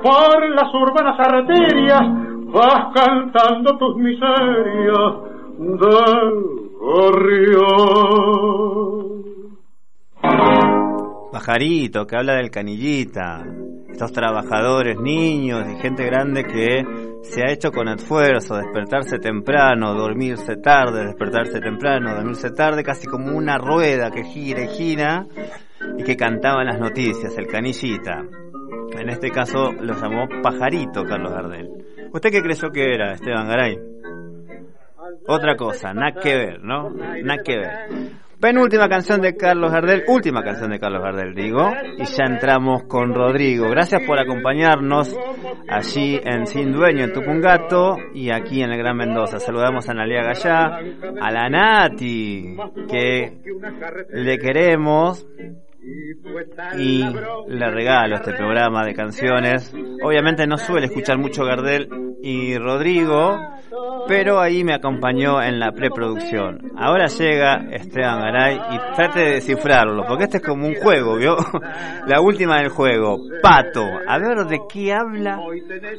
Por las urbanas arterias vas cantando tus miserias del gorrión. Pajarito, que habla del canillita. Estos trabajadores, niños y gente grande que se ha hecho con esfuerzo despertarse temprano, dormirse tarde, despertarse temprano, dormirse tarde, casi como una rueda que gira y gira, y que cantaba las noticias, el canillita. En este caso lo llamó Pajarito Carlos Gardel. ¿Usted qué creyó que era, Esteban Garay? Otra cosa, nada que ver, ¿no? Nada que ver. Penúltima canción de Carlos Gardel, última canción de Carlos Gardel, digo, y ya entramos con Rodrigo. Gracias por acompañarnos allí en Sin Dueño, en Tupungato, y aquí en el Gran Mendoza. Saludamos a Analia Gallá, a la Nati, que le queremos y le regalo este programa de canciones. Obviamente no suele escuchar mucho Gardel y Rodrigo, pero ahí me acompañó en la preproducción. Ahora llega Esteban Garay y trate de descifrarlo, porque este es como un juego, ¿vio? La última del juego, Pato. A ver de qué habla